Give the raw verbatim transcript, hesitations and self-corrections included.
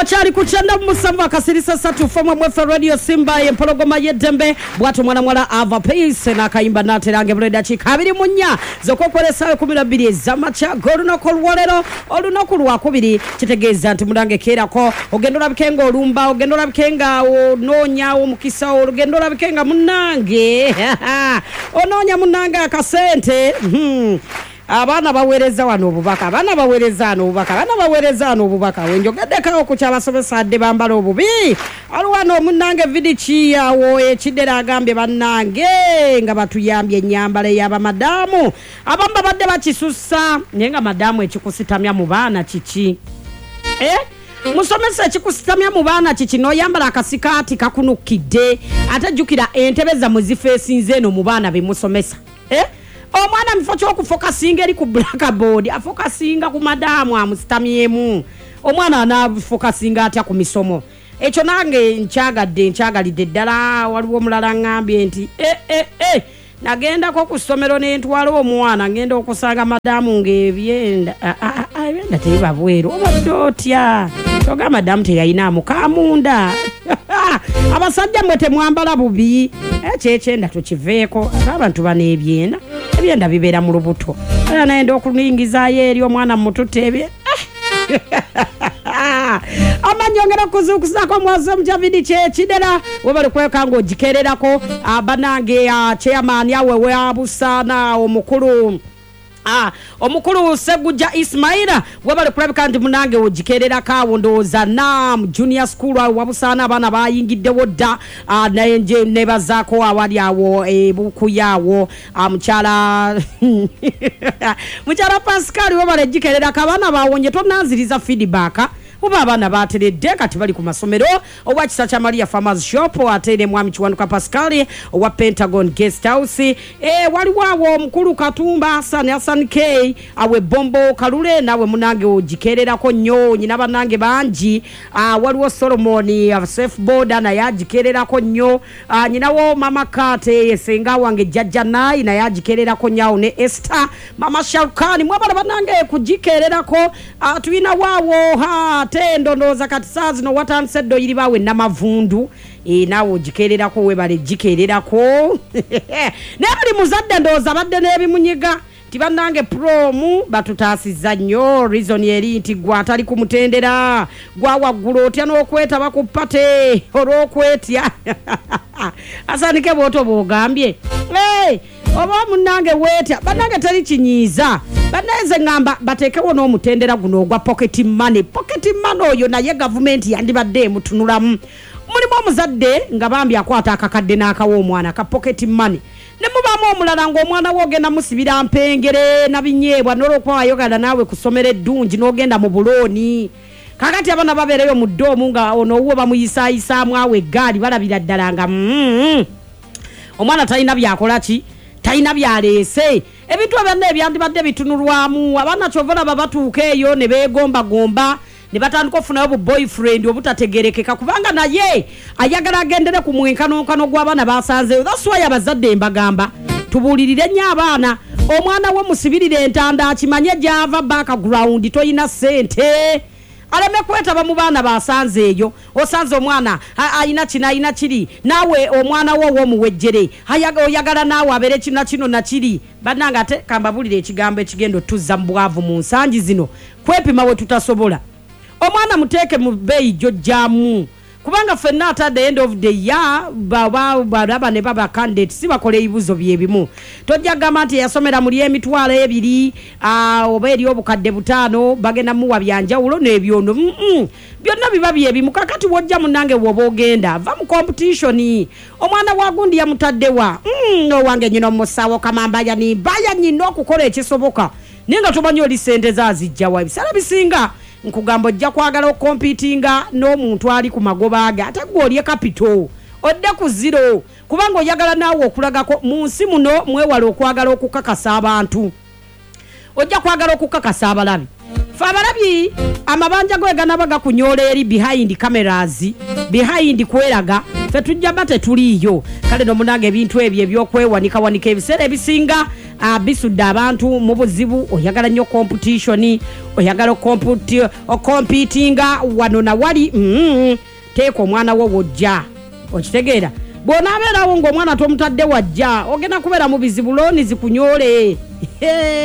Kachari kuchanda musamba kasirisa satu foma mwefe radio Simba ye mpologoma yedembe bwatu mwana mwana ava pace na kaimba naterange breda chikabiri munya zokokolesa kumi na bbiri zamacha goruno kolwolero olunaku lwakubiri kitegeeza nti mudange kerako ogendo labikenga olumba ogendo labikenga ononya omukisa olugendo labikenga munange ononya munanga akasente hmm. Abana bawereza wano obubaka abana bawereza ano obubaka abana bawereza ano obubaka wenjogaddeko okukyala somesa adde bambala obubi alwano munange vidichi yawo ekidera agambye bannange nga batuyambye ennyambala y'abamadamu abamba badde bakisussa naye nga madamu ekikusitamya mu baana kiki eh musomesa ekikusitamya mu baana kiki n'oyambala akasikaati kakunukidde ate jjukira entebe zammwe zifeesinze eno mu baana bemusomesa eh omwana mfocho okufokasinga eri ku blackboard afokasinga ku madamu amusitamyemu omwana anafokasinga atya ku misomo ekyo nange nkyagadde nkyagalidde ddala waliwo omulala ngambye nti eh eh eh nagenda ko ku ssomero n'entwala omwana ngenda okusanga madamu ng'ebyenda ebyenda teba bweru obadde otya toga madamu teyayina mukamunda abasajja mwe temwambala bubi ekyekyenda tukiveeko abantu bano ebyenda ebyenda bibeera mu lubuto era naenda okuningizayo eri omwana mututebye amanyongera kuzukusako mwazo mjavidi che chidera webale kweka ngo jikererako abanange chairman yawe we abusana omukuru Ah, omukuru Seguja Ismaila webale kulabika ndi munange ojikerera kawo ndoza nam junior school wabusana abana bayingidde wodda ah, nayenje nebazako awali awo ebuku yawo amchala mchala Pascal webale jikerera kabana bawonye tonanziriza feedback uba abana bateredde kati bali ku masomero owa kisa cha Maria Farmers Shop atene mwami Kiwanuka Pascal owa Pentagon Guest House eh wali wawo omukulu Katumba Hassan Hassan K awe Bombo Kalule nawe munange ojikererako nnyo nyina banange banji ah waliwo Solomon of Safe Border na yajikererako nnyo ah nyinawo Mama Kate yesenga wange jajja nayi na yajikererako nyawo ne Esther Mama Shalkani mwabala banange kujikererako ah tuina wawo ha tendo ndoza kati sazi no watanseddo yiri bawe namavundu e nawo jikererako webale jikererako nebali muzadde ndoza badde nebimunyiga tibanange promu batutasiza nnyo reason yeri nti gwatali kumutendera gwa waggulu otya n'okweta bakupate olw'okwetya asanike bwoto bwogambye hey, oba munange wetya banange tali kinyiiza baneze ngamba batekewo n'omutendera guno ogwa pocket money pocket money oyo naye government yandibadde emutunulamu mulimu omuzadde nga bambi akwata akakadde n'akawo omwana ka pocket money ne mubamu omulala ng'omwana wogenda musibira mpengere nabinyeebwa n'olwokwa ayogala naawe kusomera eddungi n'ogenda mu bulooni kakati abana babeereyo mu ddoomu nga onoowo bamuyisaayisaamu awo eggaali balabira ddala nga mm, omwana talina byakola ki talina byaleese ebintu ebyanne ebyandibadde bitunulwamu abaana kyovola babatuuka eyo ne beegomba gomba ne batandika okufunayo bu boyfriend obutategerekeka kubanga naye ayagala agendere ku mwenkanonkano gw'abaana basanzeyo that's why abazadde mbagamba tubuulirire nnyo abaana omwana we musibirire entanda akimanye gy'ava background toyina ssente aleme kwetaba mu baana basanzeeyo osanze omwana ayina kino ayina kiri naawe omwana wo w'omuwejjere oyagala naawe abeere kino kino nakiri bannanga ate kambabulire ekigambo ekigendo tuzza mu bwavu mu nsangi zino kwepima we tutasobola omwana muteeke mu bbeeyi gyojjamu kubanga ffenna at the end of the year baba balaba ne baba candidate si bakole ebibuzo byebimu tojja gamba nti yasomera muli emitwalo ebiri oba eri obukadde butaano bagenda muwa byanjawulo n'ebyono mm -mm. byonna biba byebimu kakati wojja munange woba ogenda va mu competition omwana wagundi yamutaddewa mm, owange nyino musawo kamambaya ni baya nyino okukola ekisoboka ninga tomanyi oli ssente zaazijjawa ebisala bisinga nkugambo jja kwagala okompitinga n'omuntu ali ku magoba age ate gw'olye capital odde ku zero kubanga oyagala naawe okulagako mu nsi muno mwewala okwagala okukakasa abantu ojja kwagala okukakasa abalabi fe abalabi amabanja gwegana baga kunyoola eri behind cameras behind kweraga fe tujja bate tuliyo kale no munange ebintu ebyo ebyokwewanika wanika ebiseera ebisinga uh, bisudde abantu mu buzibu oyagala nnyo competition oyagala compete o competinga wano na wali mm, teeka omwana wo wojja okitegeera bona abeerawo ng'omwana tomutadde wajja ogenda kubeera mu bizibu looni zikunyole